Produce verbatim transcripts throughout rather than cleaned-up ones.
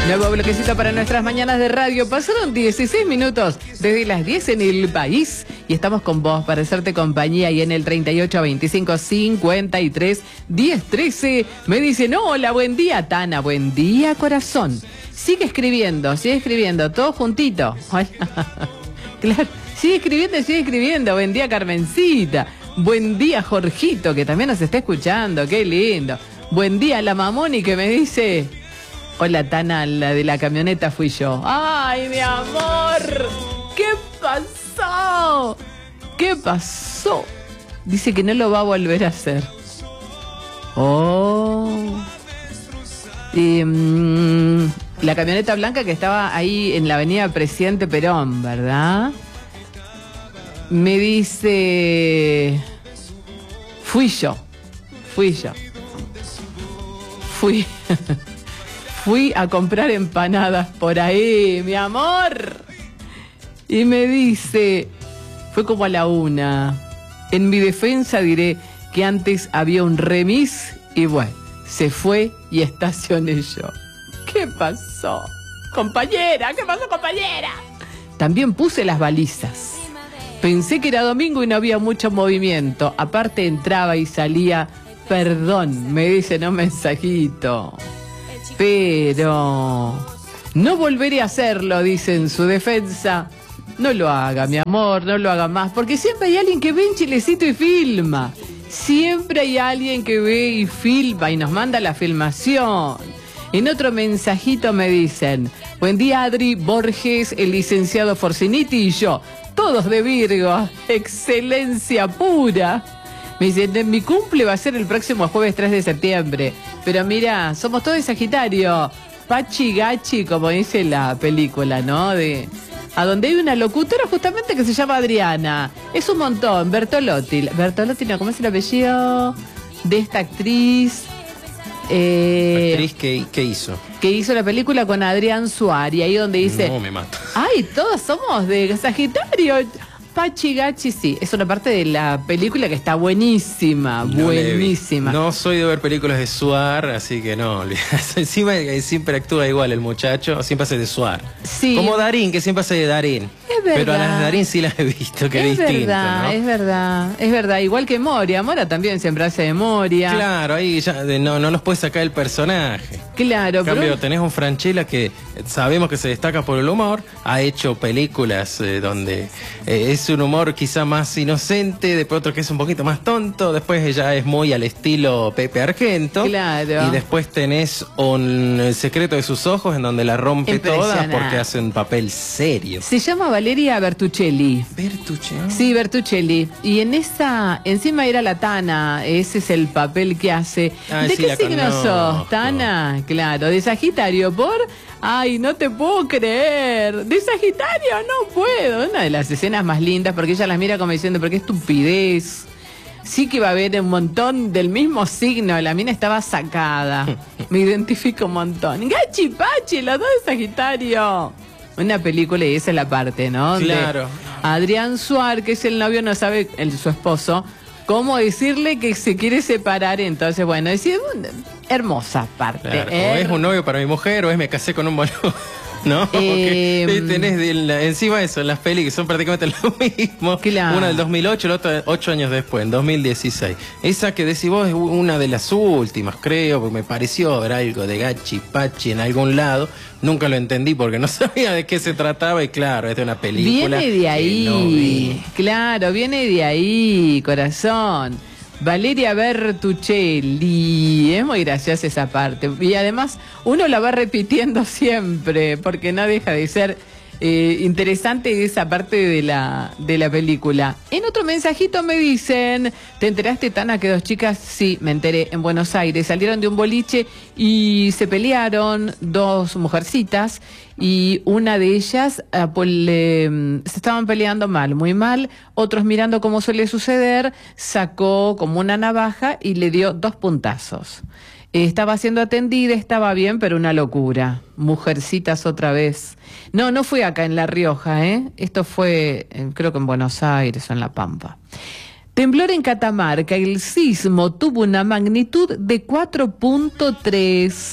Nuevo bloquecito para nuestras mañanas de radio. Pasaron dieciséis minutos desde las diez en el país y estamos con vos para hacerte compañía. Y en el treinta y ocho, veinticinco, cincuenta y tres, diez, trece me dicen: hola, buen día, Tana, buen día, corazón. Sigue escribiendo, sigue escribiendo, todo juntito. Claro, sigue escribiendo, sigue escribiendo. Buen día, Carmencita. Buen día, Jorgito, que también nos está escuchando, qué lindo. Buen día, la Mamoni, que me dice: hola, Tana, la de la camioneta fui yo. ¡Ay, mi amor! ¿Qué pasó? ¿Qué pasó? Dice que no lo va a volver a hacer. Oh. Y, mmm, la camioneta blanca que estaba ahí en la avenida Presidente Perón, ¿verdad? Me dice: fui yo. Fui yo. Fui... Fui a comprar empanadas por ahí, mi amor. Y me dice, fue como a la una. En mi defensa diré que antes había un remis y bueno, se fue y estacioné yo. ¿Qué pasó? Compañera, ¿qué pasó, compañera? También puse las balizas. Pensé que era domingo y no había mucho movimiento. Aparte entraba y salía, perdón, me dicen un mensajito. Pero no volveré a hacerlo, dice en su defensa. No lo haga, mi amor, no lo haga más, porque siempre hay alguien que ve en Chilecito y filma. Siempre hay alguien que ve y filma y nos manda la filmación. En otro mensajito me dicen: buen día, Adri, Borges, el licenciado Forciniti y yo, todos de Virgo, excelencia pura. Me dicen, mi cumple va a ser el próximo jueves tres de septiembre. Pero mira, somos todos de Sagitario. Pachi Gachi, como dice la película, ¿no? De a donde hay una locutora justamente que se llama Adriana. Es un montón. Bertolotti. Bertolotti, no, ¿cómo es el apellido de esta actriz? Eh, ¿Actriz qué, qué hizo? Que hizo la película con Adrián Suárez. Ahí donde dice... No, me mato. Ay, todos somos de Sagitario. Pachi Gachi, sí, es una parte de la película que está buenísima, no buenísima. No soy de ver películas de Suar, así que no, encima siempre actúa igual el muchacho, siempre hace de Suar. Sí. Como Darín, que siempre hace de Darín. Es verdad. Pero a las de Darín sí las he visto, que es, es distinto, verdad, ¿no? Es verdad, es verdad, igual que Moria, Mora también siempre hace de Moria. Claro, ahí ya no, no los puedes sacar el personaje. Claro, en cambio, pero... tenés un Francella que sabemos que se destaca por el humor, ha hecho películas eh, donde eh, es un humor quizá más inocente, después otro que es un poquito más tonto, después ella es muy al estilo Pepe Argento. Claro. Y después tenés un El secreto de sus ojos, en donde la rompe toda porque hace un papel serio. Se llama Valeria Bertuccelli. ¿Bertuccelli? Sí, Bertuccelli. Y en esa, encima era la Tana, ese es el papel que hace. Ah, ¿De sí, qué signo conozco. sos, Tana? Claro, de Sagitario, por... Ay, no te puedo creer. De Sagitario no puedo. Una de las escenas más lindas, porque ella las mira como diciendo, pero qué estupidez. Sí que va a haber un montón del mismo signo. La mina estaba sacada. Me identifico un montón. Gachi Pachi, los dos de Sagitario. Una película y esa es la parte, ¿no? Claro. De Adrián Suárez, que es el novio, no sabe, el, su esposo, cómo decirle que se quiere separar. Entonces, bueno, es hermosa parte. Claro. Her... O es un novio para mi mujer o es me casé con un boludo. ¿No? Eh, Porque tenés de la, encima eso, las pelis que son prácticamente lo mismo. Claro. Una del dos mil ocho, la otra ocho años después, en dos mil dieciséis. Esa que decís vos es una de las últimas, creo, porque me pareció ver algo de Gachi Pachi en algún lado. Nunca lo entendí porque no sabía de qué se trataba y claro, es de una película. Viene de ahí, no claro, viene de ahí, corazón. Valeria Bertuccelli, es muy graciosa esa parte. Y además uno la va repitiendo siempre, porque no deja de ser eh, interesante esa parte de la, de la película. En otro mensajito me dicen: ¿te enteraste, Tana, que dos chicas? Sí, me enteré, en Buenos Aires salieron de un boliche y se pelearon, dos mujercitas, y una de ellas eh, pues, le, se estaban peleando mal, muy mal. Otros, mirando como suele suceder, sacó como una navaja y le dio dos puntazos. Eh, estaba siendo atendida, estaba bien, pero una locura. Mujercitas otra vez. No, no fue acá en La Rioja, ¿eh? Esto fue, eh, creo que en Buenos Aires o en La Pampa. Temblor en Catamarca. El sismo tuvo una magnitud de cuatro punto tres.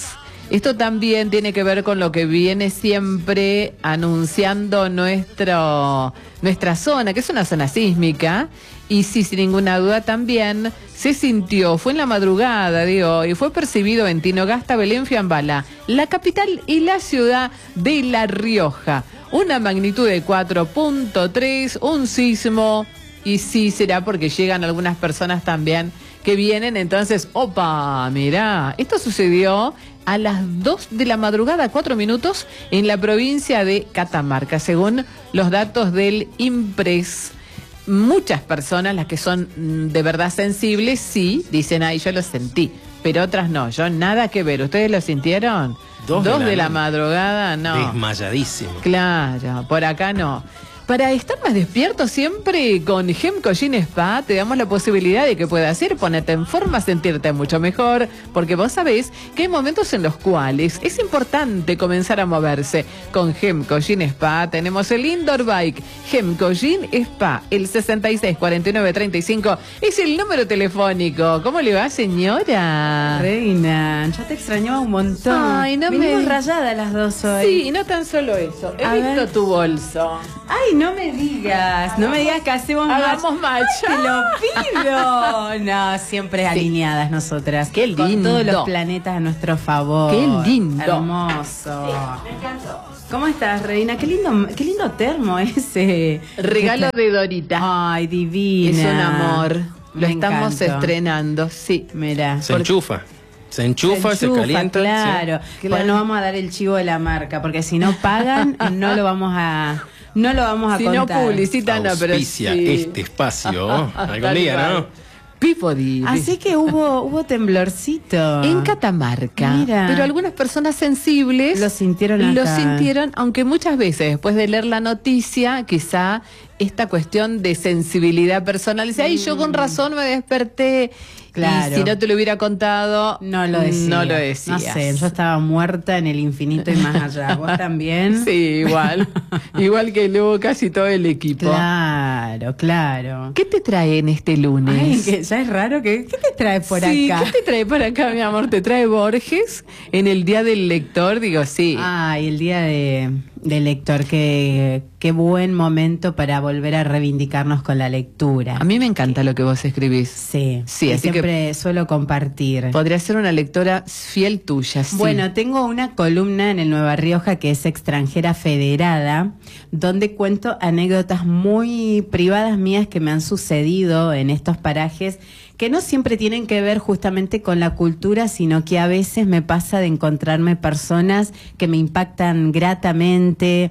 Esto también tiene que ver con lo que viene siempre anunciando nuestro, nuestra zona, que es una zona sísmica, y sí, sin ninguna duda también se sintió, fue en la madrugada de hoy, fue percibido en Tinogasta, Belén, Fiambala, la capital y la ciudad de La Rioja. Una magnitud de cuatro punto tres, un sismo, y sí será porque llegan algunas personas también que vienen, entonces, opa, mirá, esto sucedió a las dos de la madrugada, cuatro minutos, en la provincia de Catamarca, según los datos del IMPRES. Muchas personas, las que son de verdad sensibles, sí, dicen, ay, yo lo sentí, pero otras no, yo nada que ver. ¿Ustedes lo sintieron? Dos, dos de, la, de la madrugada, no. Desmayadísimo. Claro, por acá no. Para estar más despierto siempre con Gemcollin Spa te damos la posibilidad de que puedas ir, ponerte en forma, sentirte mucho mejor, porque vos sabés que hay momentos en los cuales es importante comenzar a moverse. Con Gemcollin Spa tenemos el Indoor Bike. Gemcollin Spa, el sesenta y seis cuarenta y nueve treinta y cinco es el número telefónico. ¿Cómo le va, señora? Reina, ya te extrañaba un montón. Ay, no Venimos me... rayadas las dos hoy. Sí, y no tan solo eso. He A visto ver. tu bolso. Ay, no me digas, no me digas que hacemos match. Hagamos match. Ay, te lo pido. No, siempre Sí. alineadas nosotras. Qué lindo. Con todos los planetas a nuestro favor. Qué lindo. Hermoso. Me encantó. ¿Cómo estás, Reina? Qué lindo, qué lindo termo ese. Regalo de Dorita. Ay, divina. Es un amor. Lo Me estamos encantó. estrenando, sí. Mirá. Se enchufa. Se enchufa, se, enchufa, calienta. Claro. Sí. Pues no vamos a dar el chivo de la marca, porque si no pagan, no lo vamos a, no lo vamos a Si contar. no publicitan, no, pero Auspicia sí. este espacio. Algún Tal día, cual. ¿no? Pifodi. Así que hubo, hubo temblorcito. En Catamarca. Mira. Pero algunas personas sensibles Lo sintieron Lo acá. sintieron, aunque muchas veces después de leer la noticia, quizá esta cuestión de sensibilidad personal, dice, ay, yo con razón me desperté. Claro. Y si no te lo hubiera contado, No lo decía. No lo decías. No sé, yo estaba muerta en el infinito y más allá. ¿Vos también? Sí, igual. Igual que luego casi todo el equipo. Claro, claro. ¿Qué te trae en este lunes? Ay, que ya es raro. que ¿Qué te trae por Sí, acá? ¿qué te trae por acá, mi amor? ¿Te trae Borges en el Día del Lector? Digo, sí. Ay, el día de, de lector. Qué, qué buen momento para volver a reivindicarnos con la lectura. A mí me encanta lo que vos escribís. Sí, Sí, y así que siempre suelo compartir. podría ser una lectora fiel tuya, sí. Bueno, tengo una columna en el Nueva Rioja que es Extranjera Federada, donde cuento anécdotas muy privadas mías que me han sucedido en estos parajes, que no siempre tienen que ver justamente con la cultura, sino que a veces me pasa de encontrarme personas que me impactan gratamente,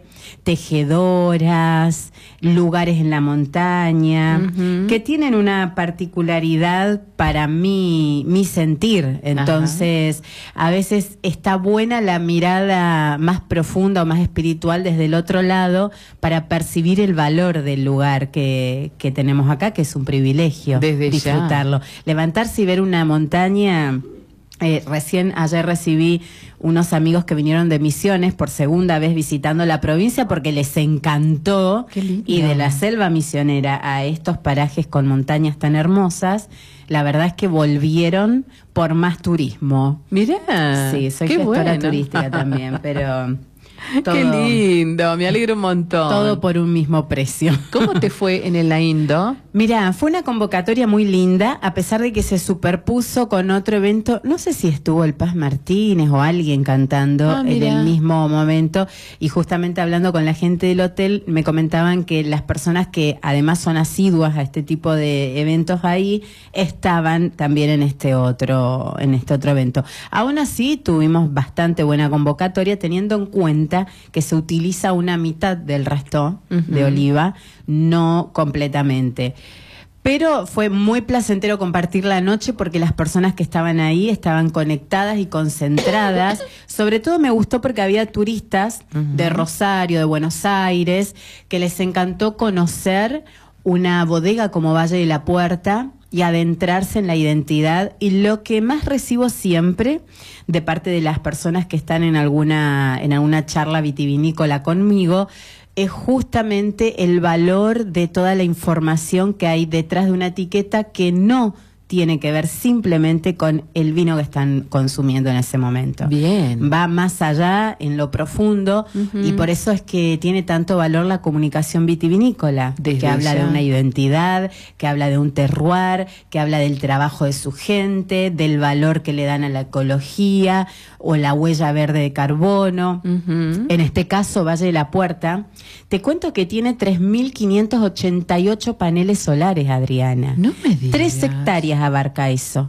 tejedoras, lugares en la montaña, Ujú. que tienen una particularidad para mí, mi sentir. Entonces, a veces está buena la mirada más profunda o más espiritual desde el otro lado para percibir el valor del lugar que, que tenemos acá, que es un privilegio Desde ya. disfrutarlo. Levantarse y ver una montaña. Eh, recién ayer recibí unos amigos que vinieron de Misiones por segunda vez visitando la provincia porque les encantó. Qué lindo. Y de la selva misionera a estos parajes con montañas tan hermosas, la verdad es que volvieron por más turismo. Mirá. Sí, soy qué gestora bueno. turística también, pero todo, Qué lindo, me alegro un montón. todo por un mismo precio. ¿Cómo te fue en el Aindo? Mirá, fue una convocatoria muy linda, a pesar de que se superpuso con otro evento. No sé si estuvo el Paz Martínez o alguien cantando Ah, en mirá. el mismo momento. Y justamente hablando con la gente del hotel, me comentaban que las personas que además son asiduas a este tipo de eventos ahí, estaban también en este otro, en este otro evento. Aún así, tuvimos bastante buena convocatoria, teniendo en cuenta que se utiliza una mitad del resto Ujú. de oliva, no completamente. Pero fue muy placentero compartir la noche porque las personas que estaban ahí estaban conectadas y concentradas. Sobre todo me gustó porque había turistas Ujú. de Rosario, de Buenos Aires, que les encantó conocer una bodega como Valle de la Puerta y adentrarse en la identidad. Y lo que más recibo siempre de parte de las personas que están en alguna, en alguna charla vitivinícola conmigo es justamente el valor de toda la información que hay detrás de una etiqueta que no tiene que ver simplemente con el vino que están consumiendo en ese momento. Bien. Va más allá, en lo profundo, uh-huh. y por eso es que tiene tanto valor la comunicación vitivinícola, Desde que habla ya. de una identidad, que habla de un terroir, que habla del trabajo de su gente, del valor que le dan a la ecología o la huella verde de carbono. Uh-huh. En este caso, Valle de la Puerta, te cuento que tiene tres mil quinientos ochenta y ocho paneles solares, Adriana. No me digas. Tres hectáreas abarca eso.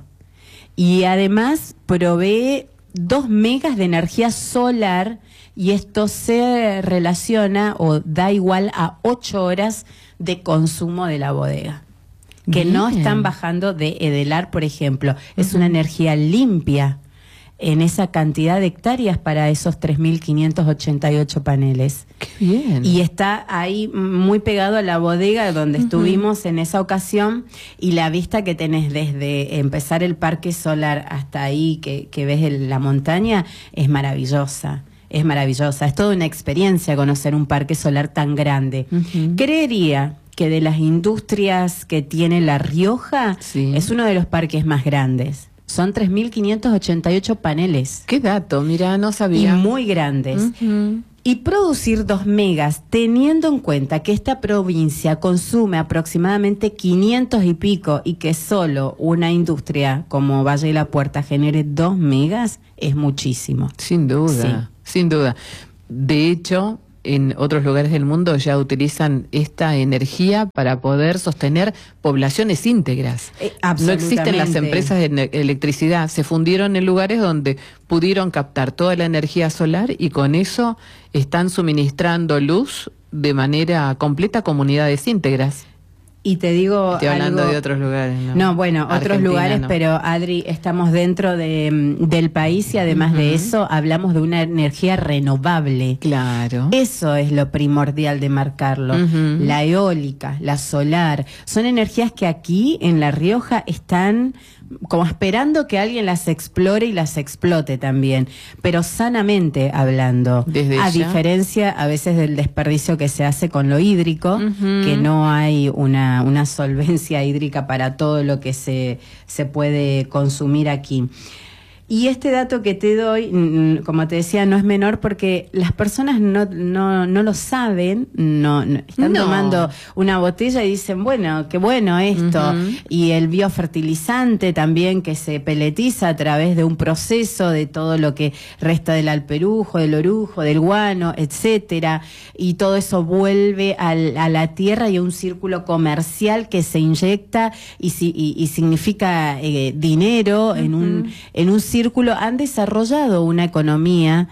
Y además provee dos megas de energía solar, y esto se relaciona o da igual a ocho horas de consumo de la bodega. Que Bien. no están bajando de Edelar, por ejemplo. Es una energía limpia en esa cantidad de hectáreas para esos tres mil quinientos ochenta y ocho paneles. Qué bien. Y está ahí muy pegado a la bodega donde uh-huh. estuvimos en esa ocasión, y la vista que tenés desde empezar el parque solar hasta ahí, que, que ves el, la montaña, es maravillosa. Es maravillosa. Es toda una experiencia conocer un parque solar tan grande. Uh-huh. Creería que de las industrias que tiene La Rioja, sí. es uno de los parques más grandes. Son tres mil quinientos ochenta y ocho paneles. Qué dato, mira, no sabía. Y muy grandes. Uh-huh. Y producir dos megas, teniendo en cuenta que esta provincia consume aproximadamente quinientos y pico, y que solo una industria como Valle de la Puerta genere dos megas, es muchísimo. Sin duda, sí. sin duda. De hecho, en otros lugares del mundo ya utilizan esta energía para poder sostener poblaciones íntegras. Eh, no existen las empresas de electricidad, se fundieron en lugares donde pudieron captar toda la energía solar, y con eso están suministrando luz de manera completa a comunidades íntegras. Y te digo Estoy hablando algo... de otros lugares, ¿no? No, bueno, Argentina, otros lugares, no. Pero Adri, estamos dentro de, del país, y además uh-huh. de eso hablamos de una energía renovable. Claro. Eso es lo primordial de marcarlo. Uh-huh. La eólica, la solar, son energías que aquí en La Rioja están como esperando que alguien las explore y las explote también, pero sanamente hablando. Desde a ya. diferencia a veces del desperdicio que se hace con lo hídrico, uh-huh. que no hay una, una solvencia hídrica para todo lo que se, se puede consumir aquí. Y este dato que te doy, como te decía, no es menor, porque las personas no no no lo saben, no, no están no. tomando una botella y dicen, bueno, qué bueno esto. Uh-huh. Y el biofertilizante también, que se peletiza a través de un proceso de todo lo que resta del alperujo, del orujo, del guano, etcétera, y todo eso vuelve al, a la tierra, y a un círculo comercial que se inyecta y, y, y significa eh, dinero uh-huh. en un en un círculo. Han desarrollado una economía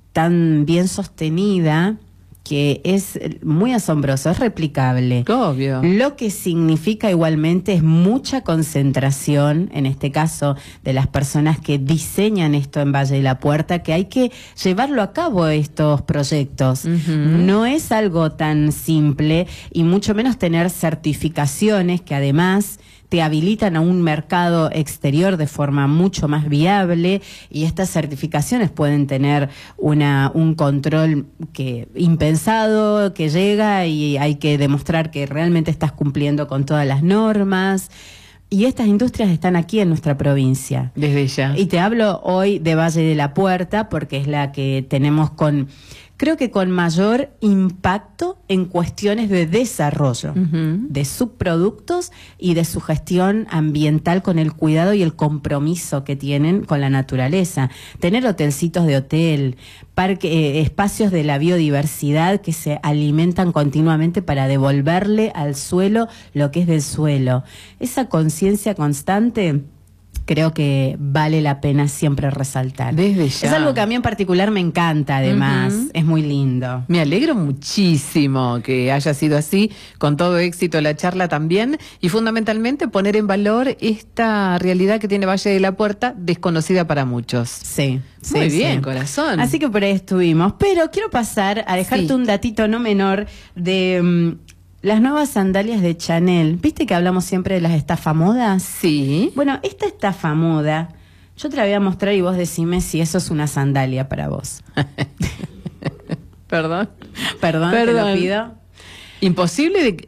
tan bien sostenida que es muy asombroso, es replicable. Obvio. Lo que significa igualmente es mucha concentración, en este caso de las personas que diseñan esto en Valle de la Puerta, que hay que llevarlo a cabo estos proyectos. Uh-huh. No es algo tan simple, y mucho menos tener certificaciones que además te habilitan a un mercado exterior de forma mucho más viable, y estas certificaciones pueden tener una un control que impensado que llega, y hay que demostrar que realmente estás cumpliendo con todas las normas. Y estas industrias están aquí en nuestra provincia. Desde ya. Y te hablo hoy de Valle de la Puerta porque es la que tenemos con... creo que con mayor impacto en cuestiones de desarrollo, uh-huh. de subproductos y de su gestión ambiental, con el cuidado y el compromiso que tienen con la naturaleza. Tener hotelcitos de hotel, parque, eh, espacios de la biodiversidad que se alimentan continuamente para devolverle al suelo lo que es del suelo. Esa conciencia constante creo que vale la pena siempre resaltar. Desde ya. Es algo que a mí en particular me encanta, además. Uh-huh. Es muy lindo. Me alegro muchísimo que haya sido así, con todo éxito la charla también, y fundamentalmente poner en valor esta realidad que tiene Valle de la Puerta, desconocida para muchos. Sí. Muy sí, bien, sí. corazón. Así que por ahí estuvimos. Pero quiero pasar a dejarte sí. un datito no menor de... Um, las nuevas sandalias de Chanel. ¿Viste que hablamos siempre de las estafamodas? Sí. Bueno, esta estafamoda, yo te la voy a mostrar y vos decime si eso es una sandalia para vos. Perdón. Perdón, Perdón. te lo pido. Imposible de...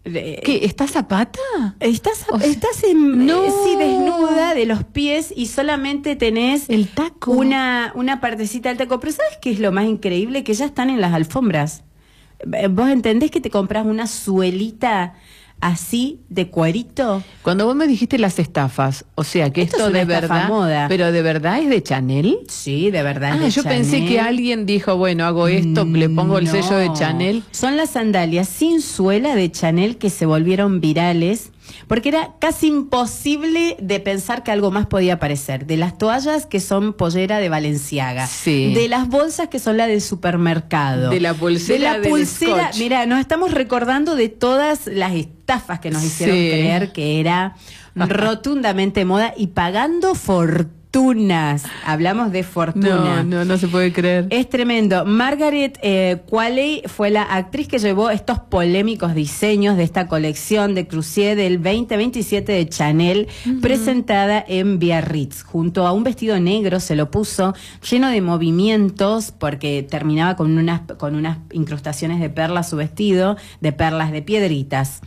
¿Qué? ¿Estás a pata? Estás, O sea, estás en, no. eh, sí, desnuda de los pies y solamente tenés El taco. una, una partecita del taco. Pero ¿sabes qué es lo más increíble? Que ya están en las alfombras. Eh, ¿Vos entendés que te compras una suelita así de cuerito? Cuando vos me dijiste las estafas, o sea, que Esto esto, es una de estafa verdad, moda. pero de verdad es de Chanel. Sí, de verdad. Ah, de yo Chanel. pensé que alguien dijo, bueno, hago esto, le pongo el No. sello de Chanel. Son las sandalias sin suela de Chanel que se volvieron virales porque era casi imposible de pensar que algo más podía aparecer. De las toallas que son pollera de Balenciaga, Sí. de las bolsas que son la de supermercado, De la pulsera de la del pulsera. Scotch. Mira, nos estamos recordando de todas las estafas que nos hicieron Sí. creer que era rotundamente moda y pagando fortunas. Hablamos de fortuna. No, no, no se puede creer. Es tremendo. Margaret eh, Qualley fue la actriz que llevó estos polémicos diseños de esta colección de Crucier del veinte veintisiete de Chanel, uh-huh. presentada en Biarritz. Junto a un vestido negro se lo puso, lleno de movimientos, porque terminaba con unas, con unas incrustaciones de perlas su vestido, de perlas de piedritas.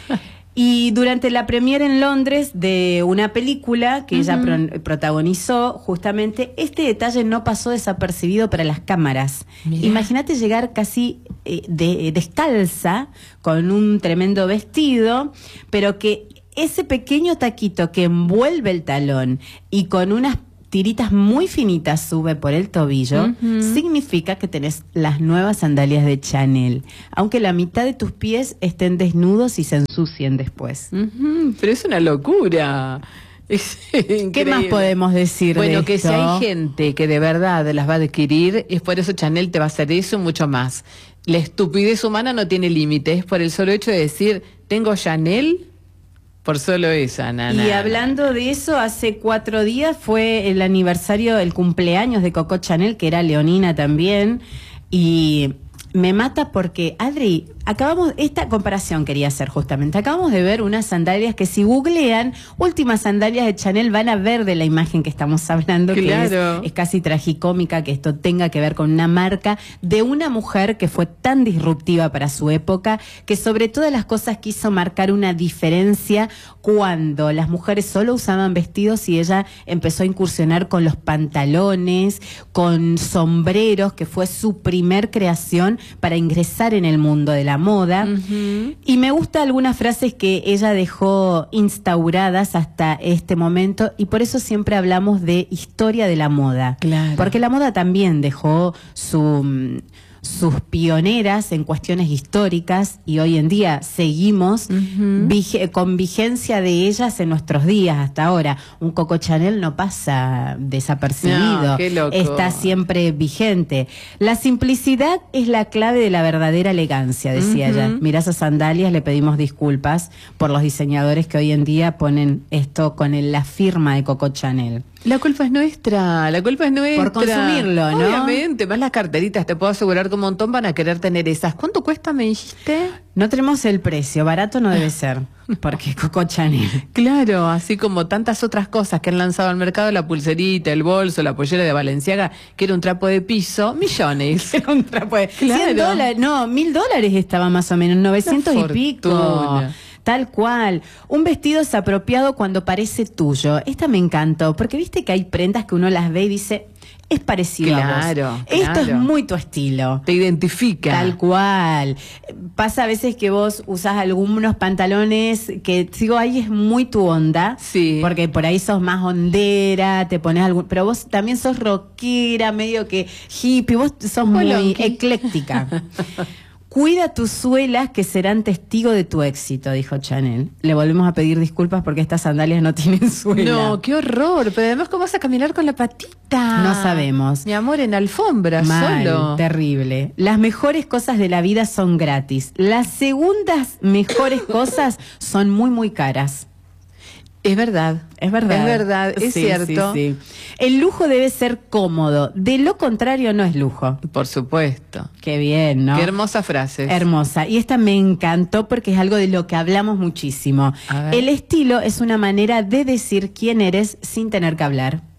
Y durante la premiere en Londres de una película que uh-huh. ella pro- protagonizó, justamente este detalle no pasó desapercibido para las cámaras. Mirá. Imagínate llegar casi eh, de, descalza, con un tremendo vestido, pero que ese pequeño taquito que envuelve el talón y con unas tiritas muy finitas sube por el tobillo, uh-huh. significa que tenés las nuevas sandalias de Chanel, aunque la mitad de tus pies estén desnudos y se ensucien después. Uh-huh. Pero es una locura. Es ¿Qué más podemos decir bueno, de que esto? si hay gente que de verdad las va a adquirir, es por eso Chanel te va a hacer eso y mucho más. La estupidez humana no tiene límites, por el solo hecho de decir, tengo Chanel. Por solo esa, nana. Y hablando de eso, hace cuatro días fue el aniversario, el cumpleaños de Coco Chanel, que era leonina también, y me mata porque, Adri, acabamos, esta comparación quería hacer justamente, acabamos de ver unas sandalias que si googlean, últimas sandalias de Chanel, van a ver de la imagen que estamos hablando, claro. que es, es casi tragicómica que esto tenga que ver con una marca de una mujer que fue tan disruptiva para su época, que sobre todas las cosas quiso marcar una diferencia cuando las mujeres solo usaban vestidos y ella empezó a incursionar con los pantalones, con sombreros, que fue su primer creación para ingresar en el mundo de la moda. Uh-huh. Y me gustan algunas frases que ella dejó instauradas hasta este momento, y por eso siempre hablamos de historia de la moda. Claro. Porque la moda también dejó su... sus pioneras en cuestiones históricas y hoy en día seguimos uh-huh. vige- con vigencia de ellas en nuestros días hasta ahora. Un Coco Chanel no pasa desapercibido, no, qué loco. Está siempre vigente. La simplicidad es la clave de la verdadera elegancia, decía uh-huh. ella. Mirá esas sandalias, le pedimos disculpas por los diseñadores que hoy en día ponen esto con el, la firma de Coco Chanel. La culpa es nuestra, la culpa es nuestra. Por consumirlo, ¿no? Obviamente, más las carteritas, te puedo asegurar que un montón van a querer tener esas. ¿Cuánto cuesta, me dijiste? No tenemos el precio, barato no debe ser, porque Coco Chanel. Claro, así como tantas otras cosas que han lanzado al mercado, la pulserita, el bolso, la pollera de Balenciaga, que era un trapo de piso, millones. Era un trapo de Claro. cien dólares, no, mil dólares estaba más o menos, novecientos y pico. Tal cual. Un vestido es apropiado cuando parece tuyo. Esta me encantó, porque viste que hay prendas que uno las ve y dice, es parecido claro, a vos. Esto claro. es muy tu estilo. Te identifica. Tal cual. Pasa a veces que vos usás algunos pantalones que, digo, ahí es muy tu onda. Sí. Porque por ahí sos más hondera, te pones algún... Pero vos también sos rockera, medio que hippie, vos sos muy Bolonqui. ecléctica. Cuida tus suelas que serán testigo de tu éxito, dijo Chanel. Le volvemos a pedir disculpas porque estas sandalias no tienen suela. No, qué horror. Pero además, ¿cómo vas a caminar con la patita? No sabemos. Mi amor, en alfombra, Mal, solo. terrible. Las mejores cosas de la vida son gratis. Las segundas mejores cosas son muy, muy caras. Es verdad. Es verdad. Es verdad, es Sí, cierto. sí, sí. El lujo debe ser cómodo. De lo contrario, no es lujo. Por supuesto. Qué bien, ¿no? Qué hermosa frase. Hermosa. Y esta me encantó porque es algo de lo que hablamos muchísimo. A ver. El estilo es una manera de decir quién eres sin tener que hablar.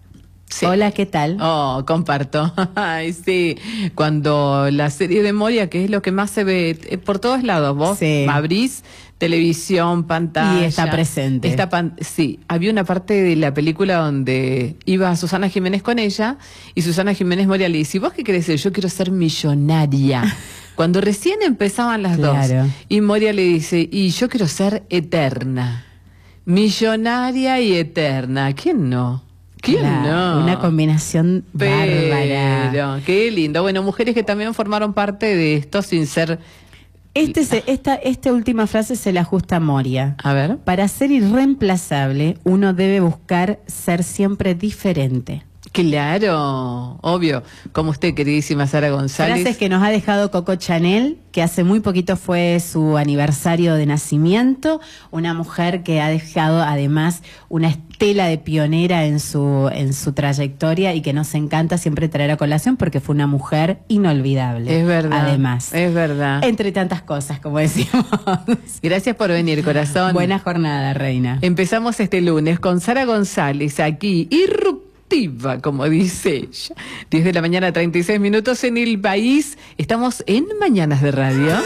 Sí. Hola, ¿qué tal? Oh, comparto. Ay, sí. Cuando la serie de Moria, que es lo que más se ve eh, por todos lados, vos Sí. abrís televisión, pantalla. Y está presente. Está pan- sí, había una parte de la película donde iba Susana Jiménez con ella y Susana Jiménez Moria le dice, ¿vos qué querés ser? Yo quiero ser millonaria. Cuando recién empezaban las Claro. dos. Y Moria le dice, y yo quiero ser eterna. Millonaria y eterna. ¿Quién no? ¿Quién La- no? Una combinación bárbara. Pero, qué lindo. Bueno, mujeres que también formaron parte de esto sin ser... Este se- esta, esta última frase se la ajusta a Moria. A ver. Para ser irreemplazable, uno debe buscar ser siempre diferente. Claro, obvio. Como usted, queridísima Sara González. Frases que nos ha dejado Coco Chanel, que hace muy poquito fue su aniversario de nacimiento. Una mujer que ha dejado además una estela de pionera en su, en su trayectoria y que nos encanta siempre traer a colación porque fue una mujer inolvidable. Es verdad. Además. Es verdad. Entre tantas cosas, como decimos. Gracias por venir, corazón. Buena jornada, reina. Empezamos este lunes con Sara González aquí, irruptiva, como dice ella. diez de la mañana, treinta y seis minutos en el país. Estamos en Mañanas de Radio.